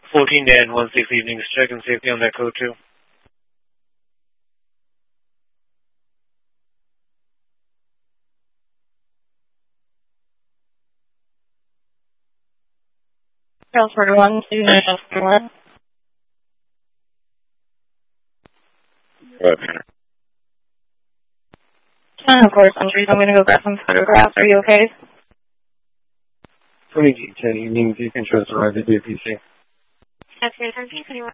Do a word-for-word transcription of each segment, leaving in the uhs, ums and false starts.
fourteen day and one six evening, check and safety on that code too. Transport one, two, nine, one. Right. ten, of course, I'm I'm going to go grab some photographs. Are you okay? twenty ten evening, you can trust arrive at the P C. That's good. thirteen, twenty-one.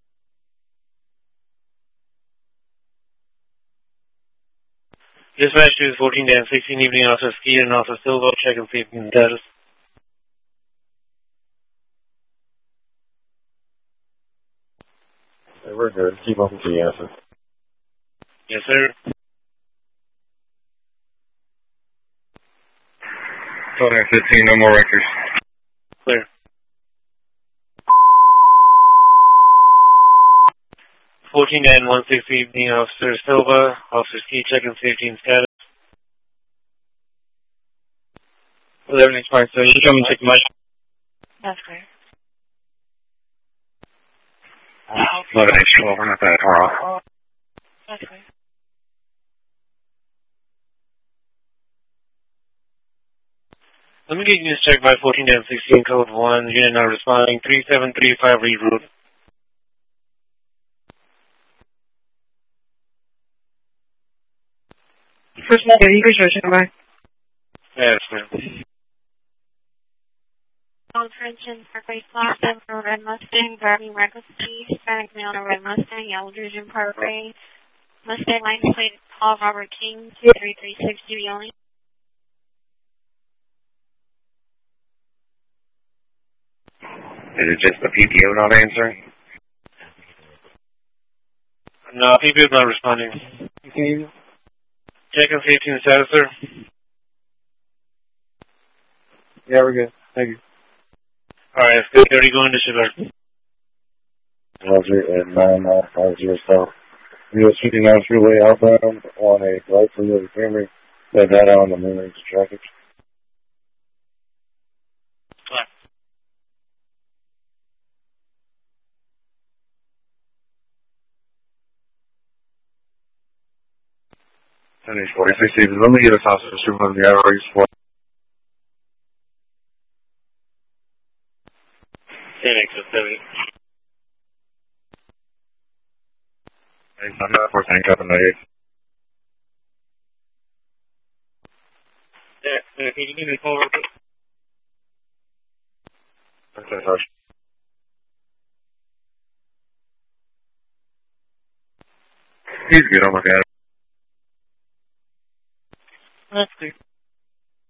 Dispatch to fourteen day and sixteen evening, Officer Ski and Officer Silva, check and safety and status. Hey, we're good. Keep up with the answer. Yes, sir. Total fifteen, no more records. Clear. fourteen day and one six evening, Officer Silva, Officer Ski, check and safety and status. Everything's fine, so you can come and check my... That's clear. eleven H twelve, we're not that far off. That's clear. Let me get you checked by fourteen day and sixteen, code one, unit not responding, three seven three five Reed Road. First one, you can show check by. Yes, ma'am. Conference Parkway Plaza for Red Mustang, driving recklessly, Hispanic male on a Red Mustang, Yellow Division Parkway, Mustang license plate, Paul Robert King, two three three six, duty only. Is it just the P P O not answering? No, P P O is not responding. Can you check and safety and status, sir? Yeah, we're good. Thank you. Alright, it's good. thirty going to Schiller. Roger, at nine nine five zero south. U S fifty-nine freeway outbound on a right for the Camry. Set that on the main range of traffic. ten H forty-six, let me get a house for two hundred hours for ten X seven. I'm not for tank up in the eight. Yeah, yeah, can you give me a call real quick? Okay, hush. He's good, I'll look at it. That's clear.